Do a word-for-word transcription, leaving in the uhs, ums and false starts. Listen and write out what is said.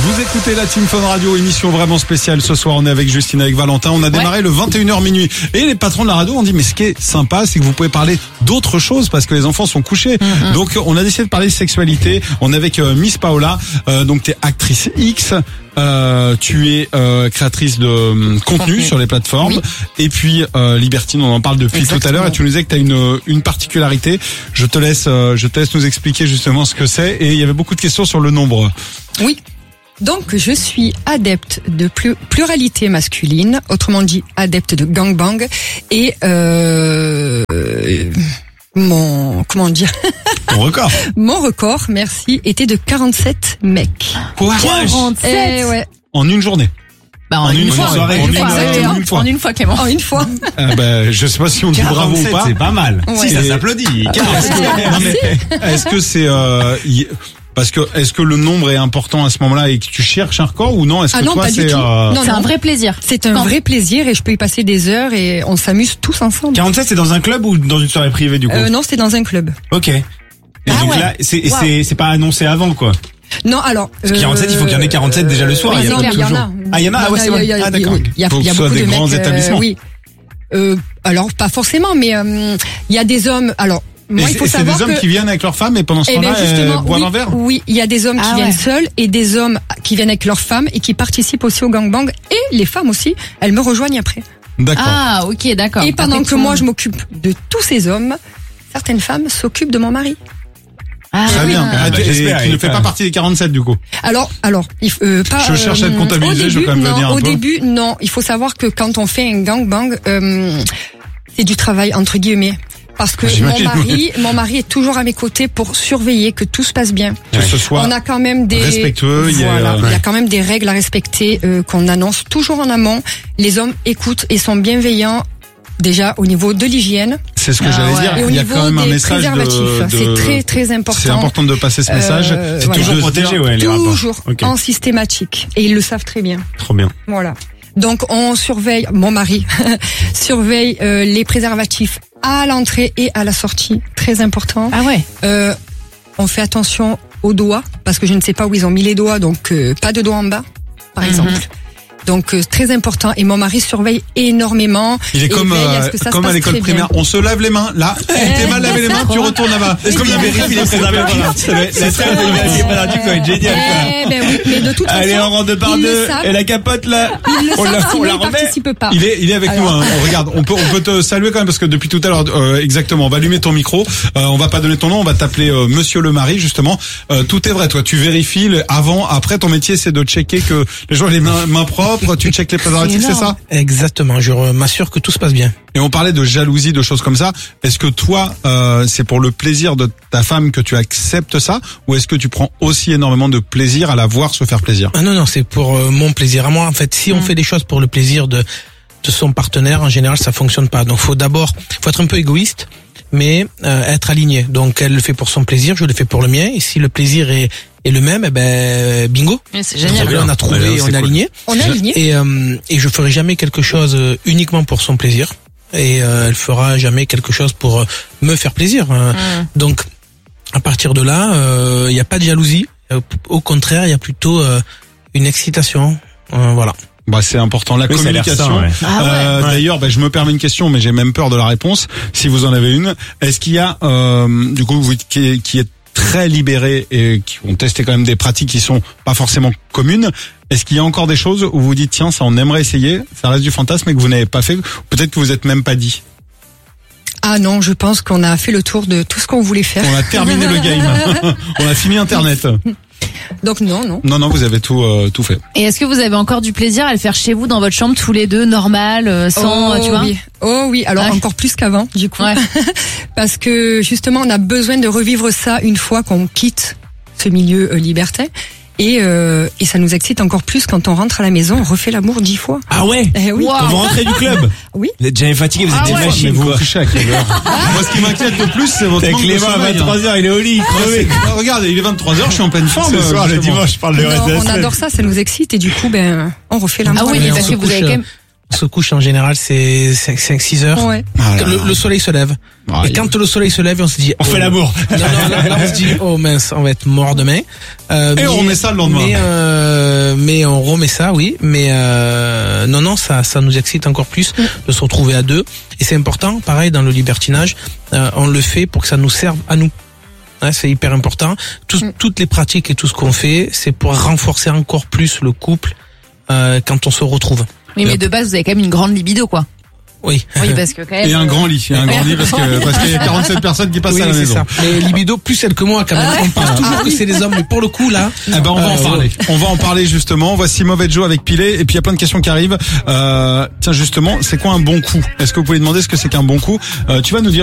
Vous écoutez la Team Fun Radio, émission vraiment spéciale. Ce soir, on est avec Justine, avec Valentin. On a démarré ouais. le vingt et une heures minuit. Et les patrons de la radio ont dit, mais ce qui est sympa, c'est que vous pouvez parler d'autres choses parce que les enfants sont couchés. Mm-hmm. Donc, on a décidé de parler de sexualité. On est avec euh, Miss Paola. Euh, donc, t'es actrice X. Euh, tu es euh, créatrice de euh, contenu sur les plateformes. Oui. Et puis, euh, Libertine, on en parle depuis Exactement. tout à l'heure. Et tu nous disais que t'as une, une particularité. Je te laisse, euh, je te laisse nous expliquer justement ce que c'est. Et il y avait beaucoup de questions sur le nombre. Oui. Donc, je suis adepte de pluralité masculine, autrement dit adepte de gangbang, et euh, mon comment dire Mon record. Mon record, merci, était de quarante-sept mecs. Quoi quarante-sept eh, ouais. En une journée. Bah en, en une, une fois, soirée, en une, en, une, une fois. En une fois, Clément. En une fois. Euh, bah, je sais pas si on dit bravo ou pas. C'est pas mal. Ouais. Si, ça Et... s'applaudit. Est-ce que, est-ce que c'est euh, y... Parce que est-ce que le nombre est important à ce moment-là et que tu cherches un record ou non? Est-ce ah que non, toi pas c'est du tout. euh... non, c'est non. un vrai plaisir. C'est un Quand... vrai plaisir et je peux y passer des heures et on s'amuse tous ensemble. quarante-sept, c'est dans un club ou dans une soirée privée du coup? euh, Non, c'était dans un club. Ok. Et ah donc ouais. là, c'est wow. c'est c'est pas annoncé avant quoi. Non, alors. Parce que quarante-sept, euh, il faut qu'il y en ait quarante-sept déjà le soir. Euh, il y non, a mais il y en a. Ah, il y en a. Ah ouais, c'est vrai. Ah d'accord. Il y a, faut il y a que ce beaucoup soit de des grands mecs. établissements. Euh, oui. Euh, alors pas forcément, mais euh, il y a des hommes. Alors. Moi, et il faut c'est savoir des hommes que... qui viennent avec leurs femmes et pendant ce eh temps-là, ben boivent oui, un verre. Oui, il y a des hommes ah qui ouais. viennent seuls et des hommes qui viennent avec leurs femmes et qui participent aussi au gangbang. Et les femmes aussi, elles me rejoignent après. D'accord. Ah, ok, d'accord. Et pendant Après, que moi, je m'occupe de tous ces hommes, certaines femmes s'occupent de mon mari. Ah, Très oui. bien. Ah, bah, et j'espère, tu ne fais pas partie des quarante-sept du coup. Alors, alors, il, euh, pas. Je cherche à être comptabilisé, au début, je vais quand même non, le dire un au peu. début, non. Il faut savoir que quand on fait un gangbang, euh, c'est du travail entre guillemets. Parce que mon mari, mon mari est toujours à mes côtés pour surveiller que tout se passe bien. Que ce soit on a quand même des respectueux. Il y a, voilà, ouais. il y a quand même des règles à respecter euh, qu'on annonce toujours en amont. Les hommes écoutent et sont bienveillants. Déjà au niveau de l'hygiène. C'est ce que ah j'allais ouais. dire. Et au il y a niveau quand même un des message préservatifs. de, de... C'est très très important. C'est important de passer ce message. Euh, c'est voilà. toujours protégé, ouais, les rapports. Toujours Okay. en systématique. Et ils le savent très bien. Trop bien. Voilà. Donc on surveille, mon mari surveille euh, les préservatifs à l'entrée et à la sortie, très important. Ah ouais. Euh, on fait attention aux doigts parce que je ne sais pas où ils ont mis les doigts, donc euh, pas de doigts en bas, par mm-hmm. exemple. Donc euh, très important et mon mari surveille énormément. Il est comme euh, à comme à l'école primaire. On se lave les mains. Là, eh, t'es mal lavé les mains, tu retournes là-bas. Est-ce qu'il vérifie les préservatifs? La salle de vérifier les préservatifs doit être génial. Eh ben oui, mais de toute façon, allez, on rentre deux par deux. Et la capote là, ils le on la, savent, on la ils remet. participent pas. Il est, il est avec Alors. nous. Hein. Regarde, on peut, on peut te saluer quand même parce que depuis tout à l'heure, euh, exactement. On va allumer ton micro. Euh, on va pas donner ton nom. On va t'appeler euh, Monsieur le Mari justement. Euh, tout est vrai. Toi, tu vérifies le avant, après. Ton métier, c'est de checker que les gens aient les mains, mains propres. Tu checkes les préservatifs, c'est ça? Exactement. Je m'assure que tout se passe bien. Et on parlait de jalousie, de choses comme ça. Est-ce que toi, euh, c'est pour le plaisir de ta femme que tu acceptes ça, ou est-ce que tu prends aussi énormément de plaisir à la voir se faire plaisir? Ah non non, c'est pour euh, mon plaisir à moi. En fait, si mmh. on fait des choses pour le plaisir de de son partenaire, en général, ça fonctionne pas. Donc, faut d'abord, faut être un peu égoïste, mais euh, être aligné. Donc, elle le fait pour son plaisir, je le fais pour le mien. Et si le plaisir est est le même, eh ben bingo. Mais c'est génial. Donc, on a trouvé, ouais, on est cool. aligné. On est aligné. Et euh, et je ferai jamais quelque chose uniquement pour son plaisir. Et euh, elle fera jamais quelque chose pour euh, me faire plaisir. Mmh. Donc, à partir de là, il euh, y a pas de jalousie. Au contraire, il y a plutôt euh, une excitation. Euh, voilà. Bah c'est important la oui, communication. Ça, ouais. Ah ouais. Euh, ouais. D'ailleurs, bah, je me permets une question, mais j'ai même peur de la réponse. Si vous en avez une, est-ce qu'il y a euh, du coup vous qui, qui est très libéré et qui ont testé quand même des pratiques qui sont pas forcément communes. Est-ce qu'il y a encore des choses où vous dites tiens ça on aimerait essayer, ça reste du fantasme et que vous n'avez pas fait, peut-être que vous êtes même pas dit? Ah non, je pense qu'on a fait le tour de tout ce qu'on voulait faire. On a terminé le game. On a fini Internet. Donc non, non. Non, non, vous avez tout, euh, tout fait. Et est-ce que vous avez encore du plaisir à le faire chez vous, dans votre chambre, tous les deux, normal, euh, sans, oh, tu vois? Oui. Oh oui, alors ouais. encore plus qu'avant, du coup. Ouais. Parce que justement, on a besoin de revivre ça une fois qu'on quitte ce milieu euh, libertin. Et, euh, et ça nous excite encore plus quand on rentre à la maison, on refait l'amour dix fois. Ah ouais? Eh oui. Wow. Quand vous rentrez du club? Oui. Vous êtes jamais fatigué, vous êtes Ah des ouais. machines, Mais vous quoi. couchez à quelle heure? Moi, ce qui m'inquiète le plus, c'est votre T'as manque de Clément à sommeil. vingt-trois heures, il est au lit, crevé. Ah, regarde, il est vingt-trois heures, je suis en pleine forme. Ce soir, le justement. dimanche, je parle de Non, reste de la on semaine. adore ça, ça nous excite et du coup, ben, on refait l'amour. Ah oui, Mais on parce se que vous avez couche, quand même... se couche en général, c'est cinq six heures. Ouais. Ah là Le, là. le soleil se lève. Ah, et quand le soleil se lève, on se dit, On oh, fait l'amour. Non, non, là, là, on se dit, oh mince, on va être mort demain. Euh, Et on remet ça le lendemain. Mais, euh, mais on remet ça, oui. Mais euh, non, non, ça, ça nous excite encore plus de se retrouver à deux. Et c'est important, pareil, dans le libertinage, euh, on le fait pour que ça nous serve à nous. Hein, c'est hyper important. Tout, Mm. Toutes les pratiques et tout ce qu'on fait, c'est pour renforcer encore plus le couple euh, quand on se retrouve. Oui, mais de base, vous avez quand même une grande libido, quoi. Oui. Oui, parce que quand même. Et un euh, grand lit, et un grand lit parce que parce qu'il y a quarante-sept personnes qui passent Oui, à la c'est maison. ça. Mais libido plus celle que moi quand même. On pense toujours que c'est les hommes, mais pour le coup là. Eh ben on va en euh, parler. On va en parler justement. Voici Mauvais Joe avec Pilé et puis il y a plein de questions qui arrivent. Euh, tiens justement, c'est quoi un bon coup? Est-ce que vous pouvez demander ce que c'est qu'un bon coup? Euh, tu vas nous dire